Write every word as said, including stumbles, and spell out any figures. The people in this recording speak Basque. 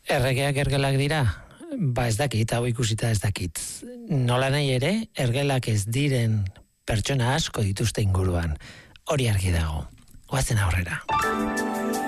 Erregeak ergelak dira? Ba ez dakit, hau ikusita ez dakit. Nola nahi ere, ergelak ez diren pertsona asko dituzte inguruan. Hori argi dago. Goazen aurrera.